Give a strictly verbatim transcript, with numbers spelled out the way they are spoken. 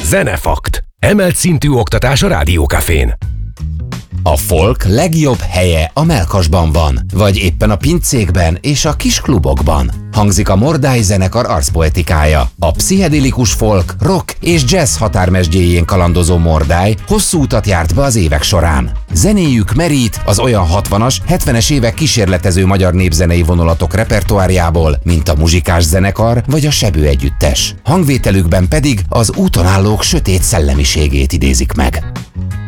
Zenefakt. Emelt szintű oktatás a Rádiókafén. A folk legjobb helye a mellkasban van, vagy éppen a pincékben és a kis klubokban. Hangzik a Mordály zenekar arcpoetikája. A pszichedelikus folk, rock és jazz határmesdjéjén kalandozó Mordály hosszú utat járt be az évek során. Zenéjük merít az olyan hatvanas, hetvenes évek kísérletező magyar népzenei vonulatok repertoárjából, mint a Muzsikás zenekar vagy a Sebő együttes. Hangvételükben pedig az úton állók sötét szellemiségét idézik meg.